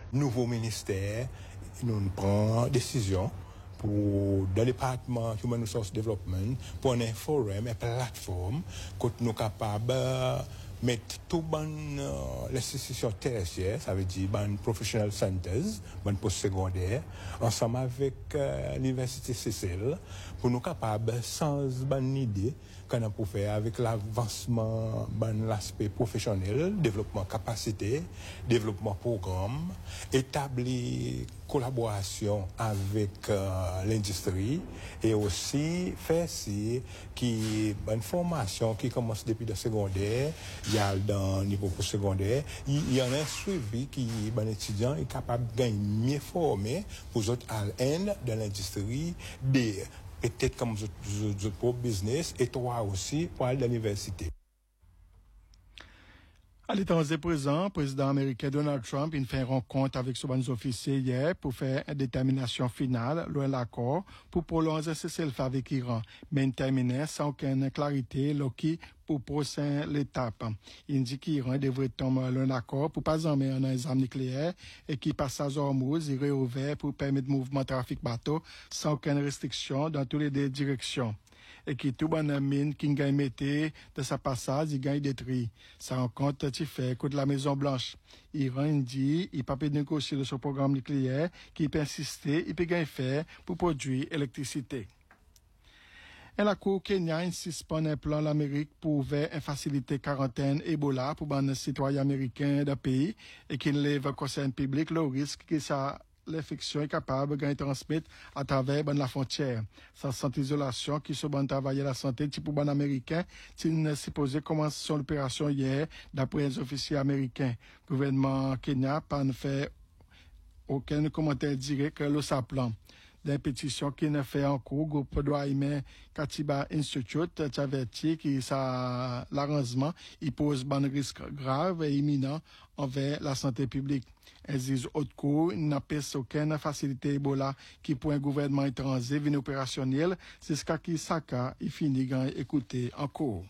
nouveau ministère, nous prenons décision pour dans le département Human Resource Development pour un forum et plateforme que nous capables mettre tout les institutions tertiaires, ça veut dire ban professional centers, ban postsecondaire, ensemble avec l'université Cécile, pour nous capables sans ban idée qu'on a pour faire avec l'avancement ban l'aspect professionnel, développement capacité, développement programme, établir collaboration avec l'industrie et aussi faire si qui une formation qui commence depuis le secondaire, il y a dans le niveau postsecondaire, il y en a un suivi qui ben étudiant est capable de gagner mieux formé pour autres à l'end de l'industrie des peut-être comme pour business et toi aussi pour aller à l'université. À l'étranger présent, le président américain Donald Trump il fait une rencontre avec ses officiers hier pour faire une détermination finale, loin de l'accord, pour prolonger ce cessez-le-feu avec l'Iran, mais il termine sans aucune clarité, pour prochaine l'étape. Il dit qu'Iran devrait tomber loin d'accord pour pas emmener un arme nucléaire et qui passage Hormuz est réouvert pour permettre le mouvement trafic bateau sans aucune restriction dans toutes les deux directions. Et qui tout bon mine qui gagne metté de sa passage, il gagne détruit. Ça rencontre tu fait contre la Maison Blanche. Iran dit, il peut pas négocier de son programme nucléaire, qui peut insister, il peut gagner faire pour produire électricité. Et la Cour Kenya insiste sur un plan l'Amérique pour ouvrir une facilité quarantaine Ebola pour les citoyens américains d'un pays et qui ne lève concerne public le risque que ça l'infection est capable de transmettre à travers la frontière. Sans santé isolation qui se bon travailler la santé type pour américain, il supposé commencer l'opération hier d'après les officiers américains. Le gouvernement Kenya n'a fait aucun commentaire direct que le saplan. Des pétitions qui ne fait en cours, groupe droit humain Katiba Institute, averti que l'arrangement, il pose un risque grave et imminent envers la santé publique. Elles disent autre cours, il n'a pas aucune facilité Ebola qui pour un gouvernement étranger venu opérationnel, c'est ce qui Saka, il finit d'écouter en cours.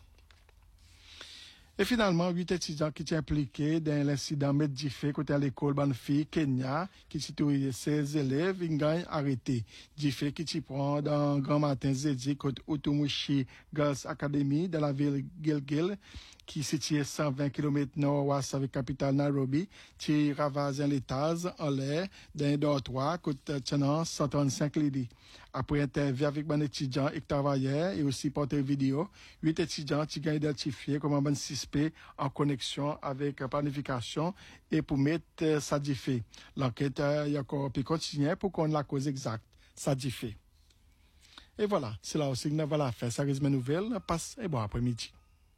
Et finalement, 8 étudiants qui étaient impliqués dans l'incident médifé côté à l'école Banfi, Kenya, qui situe 16 élèves, ils gagnent arrêté. Diffé qui t'y prend dans Grand Matin Zedi côté Utumushi Girls Academy dans la ville Gilgil, qui situe 120 km nord-ouest avec capitale Nairobi, qui ravase l'étage en l'air d'un dortoir côté tenant 135 lits. Après interview avec un étudiant et travailleur et aussi porteur vidéo, 8 étudiants qui gagnent identifiés comme un suspect en connexion avec planification et pour mettre ça diffé. L'enquête est encore plus continue pour qu'on ait la cause exacte. Ça diffé. Et voilà, c'est là aussi que nous avons la fin. Ça reste mes nouvelles. Passe et bon après-midi.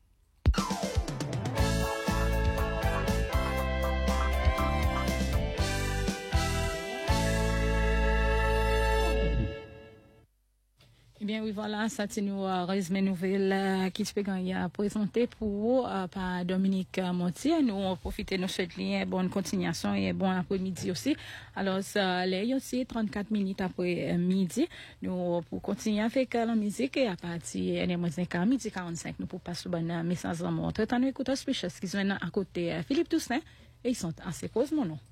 Eh bien, oui, voilà, ça, c'est nous, résumé nouvelle, qui se peut gagner à présenter pour, par Dominique Montier. Nous, on profite, nous souhaitons bonne continuation et bon après-midi aussi. Alors, ça, là, aussi, 34 minutes après midi. Nous, pour continuer avec la musique et à partir de midi 45, nous, pour passer un message en montre. Tant nous écoutons Speeches qui sont à côté Philippe Toussaint et ils sont assez cause mon nom.